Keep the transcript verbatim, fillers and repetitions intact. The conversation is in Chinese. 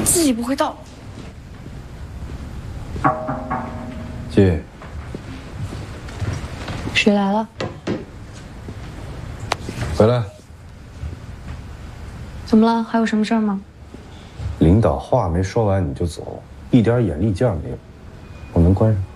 自己不会倒。 姐， 谁来了？ 回来。 怎么了？还有什么事儿吗？ 领导话没说完你就走，一点眼力劲儿没有，我能关上。